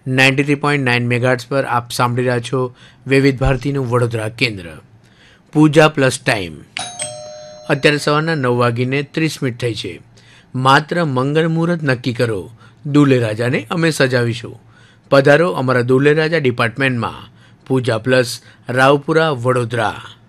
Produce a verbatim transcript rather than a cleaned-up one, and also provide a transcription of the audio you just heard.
Ninety three point nine megahertz પર આપ સાંભળી રહ્યા છો વિવિધ ભારતીનું વડોદરા કેન્દ્ર. પૂજા પ્લસ ટાઈમ. અત્યારે સવારના નવ વાગીને ત્રીસ મિનિટ થઈ છે. માત્ર મંગળ મુહૂર્ત નક્કી કરો, દુલ્હે રાજાને અમે સજાવીશું. પધારો અમારા દુલ્હે રાજા ડિપાર્ટમેન્ટમાં. પૂજા પ્લસ, રાવપુરા, વડોદરા.